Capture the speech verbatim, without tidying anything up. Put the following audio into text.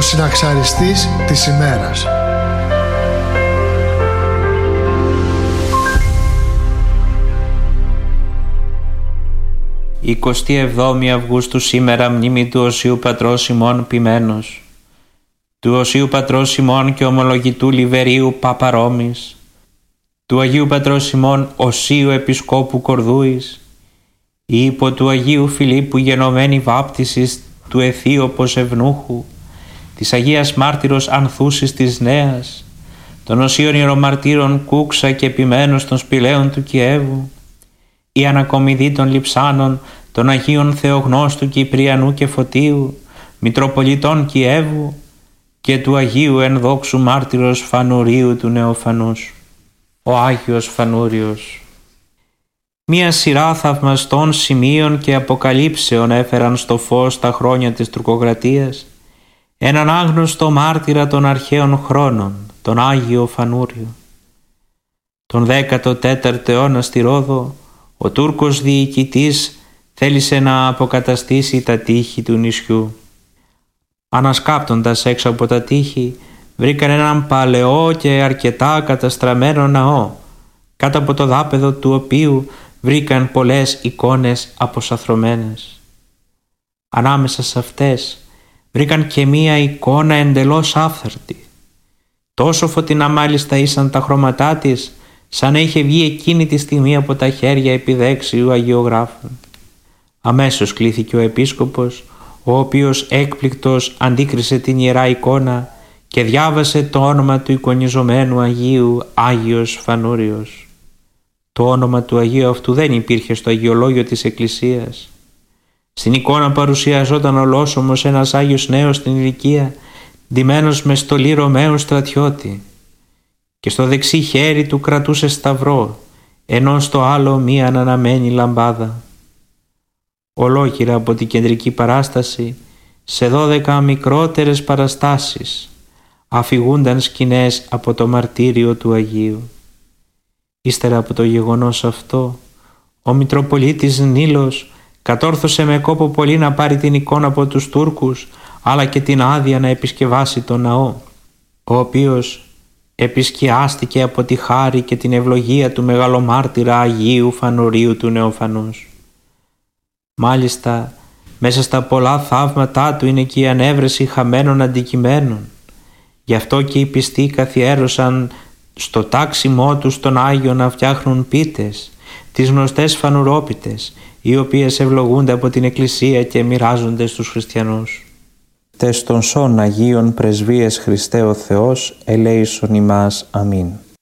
συναξαριστής της ημέρας. εικοστή εβδόμη Αυγούστου σήμερα μνήμη του Οσίου Πατρός Σιμών Ποιμένος, του Οσίου Πατρός Σιμών και ομολογητού Λιβερίου Παπαρόμης, του Αγίου Πατρός Σιμών Οσίου Επισκόπου Κορδούης, υπό του Αγίου Φιλίππου γενομένη βάπτισης του Αιθίωπος Ευνούχου, της Αγίας Μάρτυρος Ανθούσης της Νέας, των Οσίων Ιερομαρτύρων Κούξα και Ποιμένος των Σπηλαίων του Κιέβου, η ανακομιδή των Λειψάνων, των Αγίων Θεογνώστου Κυπριανού και Φωτίου, Μητροπολιτών Κιέβου και του Αγίου Ενδόξου Μάρτυρος Φανουρίου του Νεοφανούς. Ο Άγιος Φανούριος. Μία σειρά θαυμαστών σημείων και αποκαλύψεων έφεραν στο φως τα χρόνια της τουρκοκρατίας έναν άγνωστο μάρτυρα των αρχαίων χρόνων, τον Άγιο Φανούριο. Τον δέκατο τέταρτο αιώνα στη Ρόδο, ο Τούρκος διοικητής θέλησε να αποκαταστήσει τα τείχη του νησιού. Ανασκάπτοντας έξω από τα τείχη, βρήκαν έναν παλαιό και αρκετά καταστραμμένο ναό, κάτω από το δάπεδο του οποίου βρήκαν πολλές εικόνες αποσαθρωμένες. Ανάμεσα σε αυτές βρήκαν και μία εικόνα εντελώς άφθαρτη. Τόσο φωτεινά μάλιστα ήσαν τα χρώματά της, σαν να είχε βγει εκείνη τη στιγμή από τα χέρια επιδέξιου αγιογράφου. Αμέσως κλήθηκε ο επίσκοπος, ο οποίος έκπληκτος αντίκρισε την ιερά εικόνα και διάβασε το όνομα του εικονιζομένου Αγίου Άγιος Φανούριος. Το όνομα του Αγίου αυτού δεν υπήρχε στο αγιολόγιο της Εκκλησίας. Στην εικόνα παρουσιαζόταν ολόσωμος ένας Άγιος νέος στην ηλικία, ντυμένος με στολή Ρωμαίου στρατιώτη, και στο δεξί χέρι του κρατούσε σταυρό, ενώ στο άλλο μία αναναμένη λαμπάδα. Ολόκληρα από την κεντρική παράσταση, σε δώδεκα μικρότερες παραστάσεις, αφηγούνταν σκηνές από το μαρτύριο του Αγίου. Ύστερα από το γεγονός αυτό, ο Μητροπολίτης Νίλος κατόρθωσε με κόπο πολύ να πάρει την εικόνα από τους Τούρκους, αλλά και την άδεια να επισκευάσει τον ναό, ο οποίος επισκιάστηκε από τη χάρη και την ευλογία του μεγαλομάρτυρα Αγίου Φανουρίου του Νεοφανούς. Μάλιστα, μέσα στα πολλά θαύματά του είναι και η ανέβρεση χαμένων αντικειμένων. Γι' αυτό και οι πιστοί καθιέρωσαν στο τάξιμό τους τον Άγιο να φτιάχνουν πίτες, τις γνωστές φανουρόπιτες, οι οποίες ευλογούνται από την Εκκλησία και μοιράζονται στους χριστιανούς. Τες των σών Αγίων Πρεσβείες Χριστέ ο Θεός, ελέησον ημάς. Αμήν.